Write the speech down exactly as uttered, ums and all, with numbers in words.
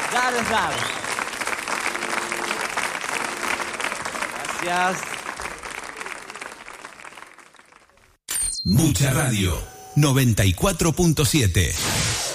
Dale, dale. Gracias. Mucha Radio noventa y cuatro punto siete.